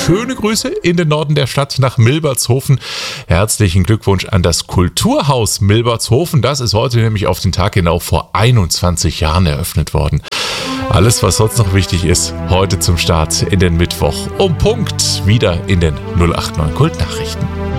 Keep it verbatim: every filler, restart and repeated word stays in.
schöne Grüße in den Norden der Stadt nach Milbertshofen. Herzlichen Glückwunsch an das Kulturhaus Milbertshofen. Das ist heute nämlich auf den Tag genau vor einundzwanzig Jahren eröffnet worden. Alles, was sonst noch wichtig ist, heute zum Start in den Mittwoch um Punkt wieder in den null acht neun Kult Nachrichten.